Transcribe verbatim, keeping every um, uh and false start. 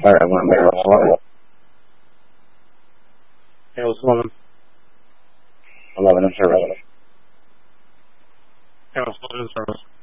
Alright, I want to make a call. Hey, what's going on? eleven in service. Hey, what's going on in service?